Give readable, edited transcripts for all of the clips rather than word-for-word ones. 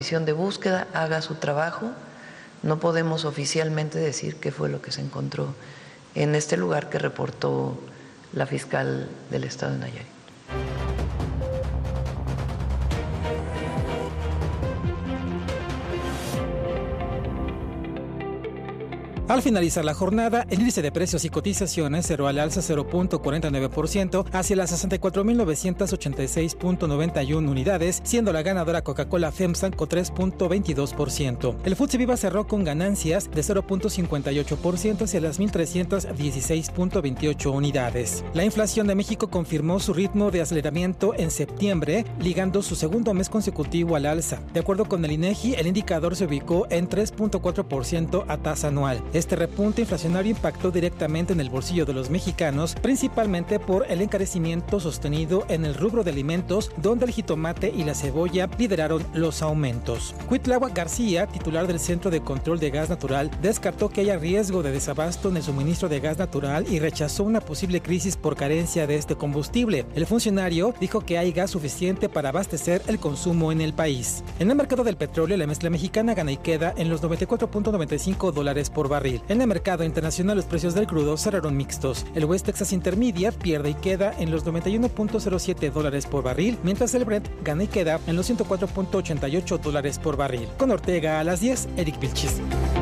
Comisión de búsqueda haga su trabajo. No podemos oficialmente decir qué fue lo que se encontró en este lugar que reportó la fiscal del estado de Nayarit. Al finalizar la jornada, el índice de precios y cotizaciones cerró al alza 0.49% hacia las 64.986.91 unidades, siendo la ganadora Coca-Cola FEMSA con 3.22%. El FTSE Viva cerró con ganancias de 0.58% hacia las 1.316.28 unidades. La inflación de México confirmó su ritmo de aceleramiento en septiembre, ligando su segundo mes consecutivo al alza. De acuerdo con el INEGI, el indicador se ubicó en 3.4% a tasa anual. Este repunte inflacionario impactó directamente en el bolsillo de los mexicanos, principalmente por el encarecimiento sostenido en el rubro de alimentos, donde el jitomate y la cebolla lideraron los aumentos. Cuitláhuac García, titular del Centro de Control de Gas Natural, descartó que haya riesgo de desabasto en el suministro de gas natural y rechazó una posible crisis por carencia de este combustible. El funcionario dijo que hay gas suficiente para abastecer el consumo en el país. En el mercado del petróleo, la mezcla mexicana gana y queda en los $94.95 por barril. En el mercado internacional, los precios del crudo cerraron mixtos. El West Texas Intermediate pierde y queda en los $91.07 por barril, mientras el Brent gana y queda en los $104.88 por barril. Con Ortega a las 10, Eric Vilchis.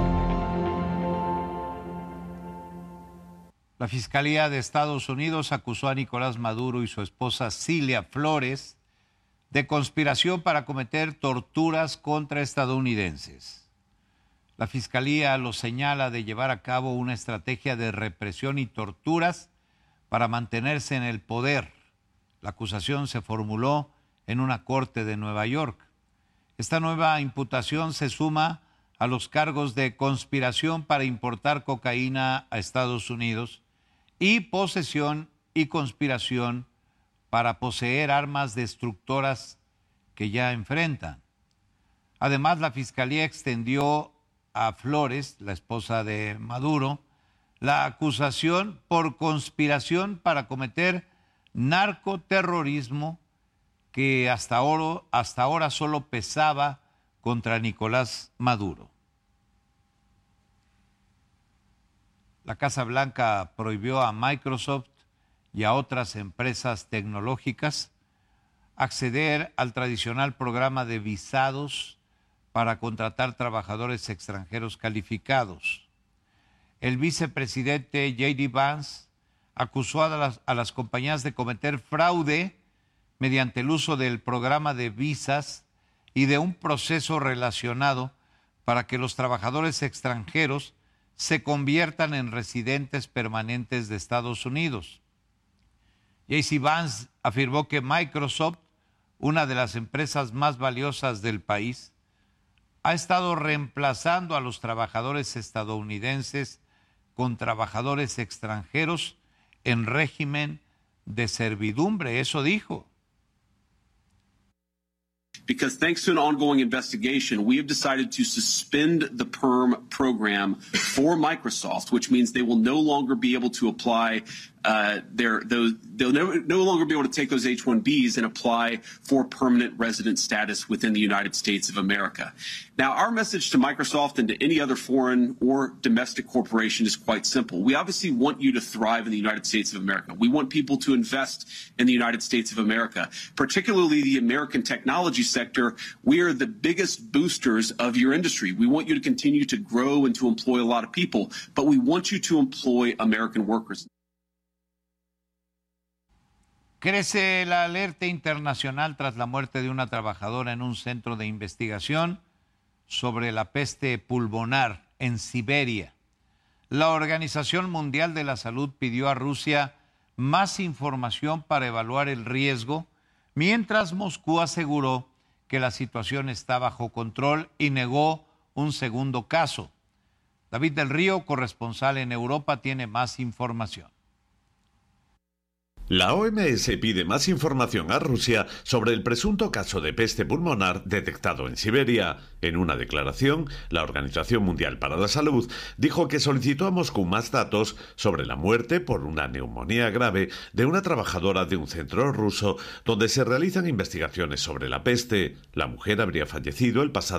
La Fiscalía de Estados Unidos acusó a Nicolás Maduro y su esposa Cilia Flores de conspiración para cometer torturas contra estadounidenses. La Fiscalía los señala de llevar a cabo una estrategia de represión y torturas para mantenerse en el poder. La acusación se formuló en una corte de Nueva York. Esta nueva imputación se suma a los cargos de conspiración para importar cocaína a Estados Unidos y posesión y conspiración para poseer armas destructoras que ya enfrentan. Además, la Fiscalía extendió a Flores, la esposa de Maduro, la acusación por conspiración para cometer narcoterrorismo que hasta ahora solo pesaba contra Nicolás Maduro. La Casa Blanca prohibió a Microsoft y a otras empresas tecnológicas acceder al tradicional programa de visados para contratar trabajadores extranjeros calificados. El vicepresidente J.D. Vance acusó a las compañías de cometer fraude mediante el uso del programa de visas y de un proceso relacionado para que los trabajadores extranjeros se conviertan en residentes permanentes de Estados Unidos. J.C. Vance afirmó que Microsoft, una de las empresas más valiosas del país, ha estado reemplazando a los trabajadores estadounidenses con trabajadores extranjeros en régimen de servidumbre. Eso dijo. Because thanks to an ongoing investigation, we have decided to suspend the PERM program for Microsoft, which means they will no longer be able to apply they'll no longer be able to take those H-1Bs and apply for permanent resident status within the United States of America. Now, our message to Microsoft and to any other foreign or domestic corporation is quite simple. We obviously want you to thrive in the United States of America. We want people to invest in the United States of America, particularly the American technology sector. We are the biggest boosters of your industry. We want you to continue to grow and to employ a lot of people, but we want you to employ American workers. Crece la alerta internacional tras la muerte de una trabajadora en un centro de investigación sobre la peste pulmonar en Siberia. La Organización Mundial de la Salud pidió a Rusia más información para evaluar el riesgo, mientras Moscú aseguró que la situación está bajo control y negó un segundo caso. David del Río, corresponsal en Europa, tiene más información. La OMS pide más información a Rusia sobre el presunto caso de peste pulmonar detectado en Siberia. En una declaración, la Organización Mundial para la Salud dijo que solicitó a Moscú más datos sobre la muerte por una neumonía grave de una trabajadora de un centro ruso donde se realizan investigaciones sobre la peste. La mujer habría fallecido el pasado